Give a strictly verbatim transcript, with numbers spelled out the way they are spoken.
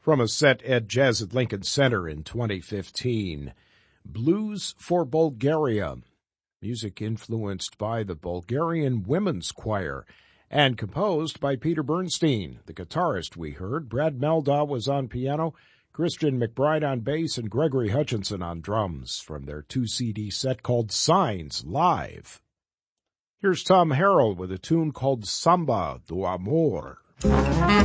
From a set at Jazz at Lincoln Center in twenty fifteen, Blues for Bulgaria, music influenced by the Bulgarian Women's Choir and composed by Peter Bernstein. The guitarist we heard, Brad Meldaw, was on piano, Christian McBride on bass, and Gregory Hutchinson on drums from their two-C D set called Signs Live. Here's Tom Harrell with a tune called Samba do Amor.